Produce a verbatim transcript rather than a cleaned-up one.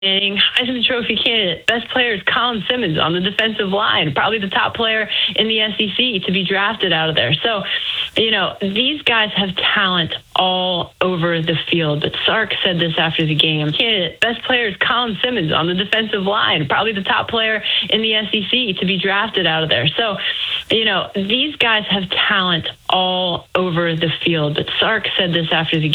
Heisman Trophy candidate, best player is Colin Simmons on the defensive line, probably the top player in the S E C to be drafted out of there. So, you know, these guys have talent all over the field. But Sark said this after the game. Candidate, best player is Colin Simmons on the defensive line, probably the top player in the S E C to be drafted out of there. So, you know, these guys have talent all over the field. But Sark said this after the game.